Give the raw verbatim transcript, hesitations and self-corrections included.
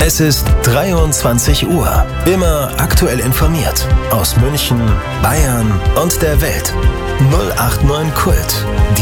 Es ist dreiundzwanzig Uhr. Immer aktuell informiert. Aus München, Bayern und der Welt. null acht neun Kult.